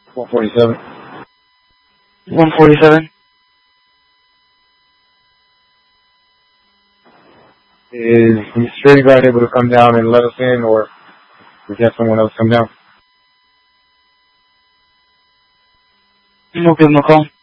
147. 147. Is the security guard able to come down and let us in, or we have someone else come down? We'll give him a call.